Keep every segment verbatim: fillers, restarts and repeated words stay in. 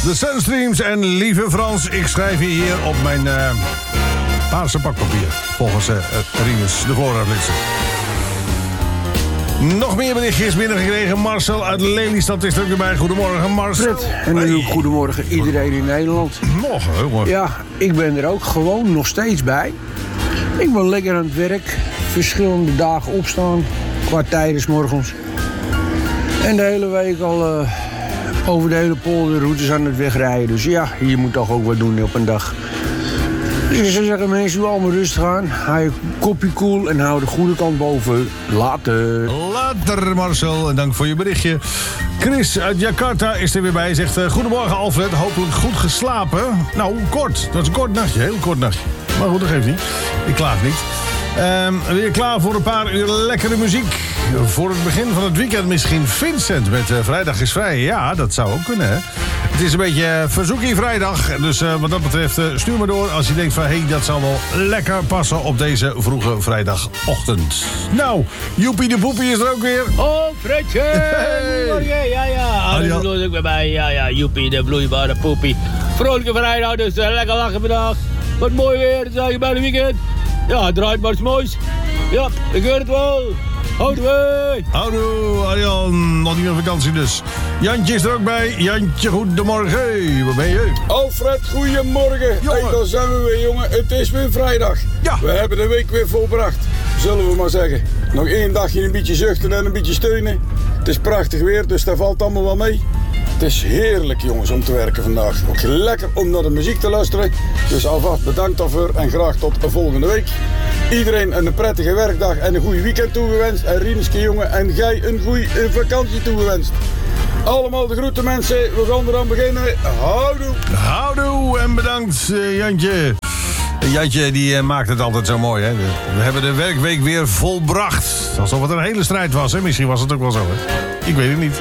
De Sunstreams en lieve Frans, ik schrijf je hier op mijn uh, paarse pakpapier. Volgens uh, Rinus, de Flora-flitser. Nog meer berichtjes binnengekregen. Marcel uit Lelystad is er ook bij. Goedemorgen, Marcel. Fred, en nu hey. Goedemorgen iedereen in Nederland. Nog, heel mooi. Ja, ik ben er ook gewoon nog steeds bij. Ik ben lekker aan het werk. Verschillende dagen opstaan. Qua tijden 's morgens. En de hele week al uh, over de hele polderroutes aan het wegrijden. Dus ja, je moet toch ook wat doen op een dag. Dus ik zou zeggen, mensen, doe allemaal rustig aan. Hou je kopje koel en hou de goede kant boven. Later. Later, Marcel. En dank voor je berichtje. Chris uit Jakarta is er weer bij. Zegt, uh, goedemorgen Alfred. Hopelijk goed geslapen. Nou, kort. Dat is een kort nachtje. Heel kort nachtje. Maar goed, dat geeft niet. Ik klaag niet. Um, weer klaar voor een paar uur lekkere muziek. Voor het begin van het weekend misschien Vincent met uh, Vrijdag is Vrij. Ja, dat zou ook kunnen, hè. Het is een beetje uh, verzoekie vrijdag. Dus uh, wat dat betreft, uh, stuur maar door als je denkt van... hé, hey, dat zal wel lekker passen op deze vroege vrijdagochtend. Nou, Joepie de Poepie is er ook weer. Oh, Fredje! Hey. Ja, ja. Alles doe ik weer bij. Ja, ja, Joepie de vloeibare poepie. Vrolijke vrijdag, dus uh, lekker lachen vandaag. Wat mooi weer, zeg je bij de weekend. Ja, het draait maar eens moois. Ja, ik weet het wel. Houdoe! Houdoe, Arjan. Nog niet op vakantie dus. Jantje is er ook bij. Jantje, goedemorgen. Hey, waar ben je? Alfred, goedemorgen. Hey, daar zijn we weer, jongen. Het is weer vrijdag. Ja. We hebben de week weer volbracht. Zullen we maar zeggen. Nog één dagje een beetje zuchten en een beetje steunen. Het is prachtig weer, dus dat valt allemaal wel mee. Het is heerlijk, jongens, om te werken vandaag. Ook lekker om naar de muziek te luisteren. Dus alvast bedankt daarvoor en graag tot de volgende week. Iedereen een prettige werkdag en een goede weekend toegewenst. En Rieneske, jongen, en jij een goede vakantie toegewenst. Allemaal de groeten, mensen. We gaan eraan beginnen. Houdoe. Houdoe en bedankt, uh, Jantje. Jantje die uh, maakt het altijd zo mooi, hè. We hebben de werkweek weer volbracht. Alsof het een hele strijd was, hè. Misschien was het ook wel zo, hè. Ik weet het niet.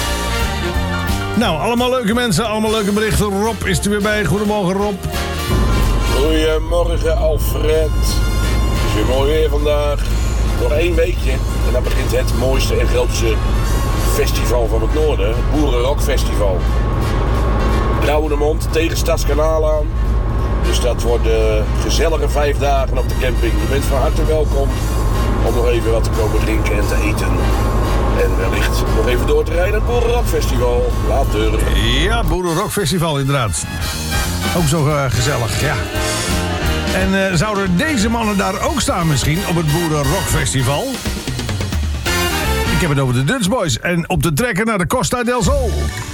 Nou, allemaal leuke mensen, allemaal leuke berichten. Rob is er weer bij. Goedemorgen, Rob. Goedemorgen, Alfred. Het is weer mooi weer vandaag. Nog één weekje en dan begint het mooiste en grootste festival van het noorden. Het Boerenrockfestival. Brouwendemond tegen Stadskanaal aan. Dus dat worden gezellige vijf dagen op de camping. Je bent van harte welkom om nog even wat te komen drinken en te eten. En wellicht nog even door te rijden naar het Boerenrockfestival. Later. Ja, Boerenrockfestival inderdaad. Ook zo uh, gezellig, ja. En uh, zouden deze mannen daar ook staan misschien op het Boerenrockfestival? Ik heb het over de Dutch Boys. En op de trekker naar de Costa del Sol.